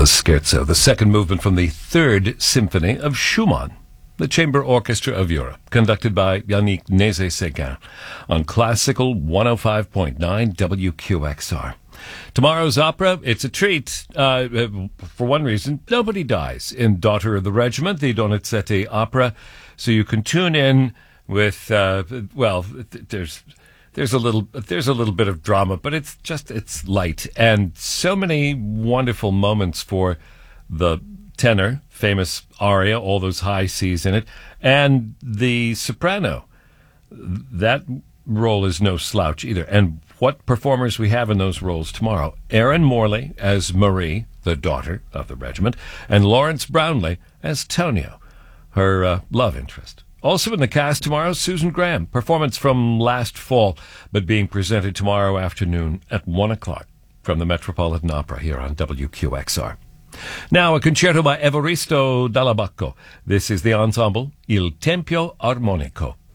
the Scherzo, the second movement from the Third Symphony of Schumann, the Chamber Orchestra of Europe, conducted by Yannick Nézet-Séguin on Classical 105.9 WQXR. Tomorrow's opera, it's a treat. For one reason, nobody dies in Daughter of the Regiment, the Donizetti opera, so you can tune in with, there's a little bit of drama, but it's light, and so many wonderful moments for the tenor, famous aria, all those high C's in it, and the soprano. That role is no slouch either. And what performers we have in those roles tomorrow? Erin Morley as Marie, the daughter of the regiment, and Lawrence Brownlee as Tonio, her love interest. Also in the cast tomorrow, Susan Graham, performance from last fall, but being presented tomorrow afternoon at 1 o'clock from the Metropolitan Opera here on WQXR. Now, a concerto by Evaristo Dall'Abbacco. This is the ensemble Il Tempio Armonico.